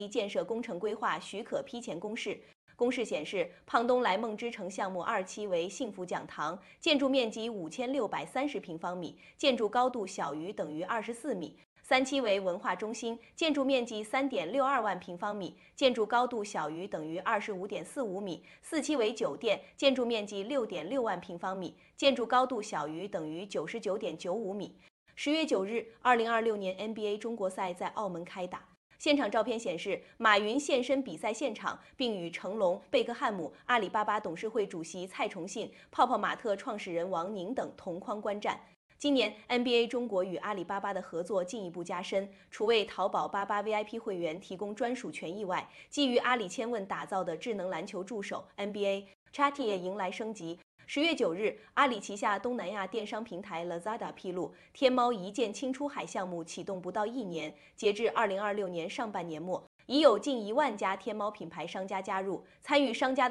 建设工程规划许可批前公示。公示显示，胖东来梦之城项目2期为幸福讲堂，建筑面积5630平方米，建筑高度小于等于24米。3期为文化中心，建筑面积3.62万平方米，建筑高度小于等于25.45米。4期为酒店，建筑面积6.6万平方米，建筑高度小于等于99.95米。10月9日，2026年 NBA 中国赛在澳门开打。现场照片显示，马云现身比赛现场，并与成龙、贝克汉姆、阿里巴巴董事会主席蔡崇信、泡泡玛特创始人王宁等同框观战。今年 NBA 中国与阿里巴巴的合作进一步加深，除为淘宝88 VIP 会员提供专属权益外，基于阿里千问打造的智能篮球助手 NBA Chatty 也迎来升级。10月9日，阿里旗下东南亚电商平台 Lazada 披露，天猫一键轻出海项目启动不到1年，截至2026年上半年末，已有近1万家天猫品牌商家加入，参与商家的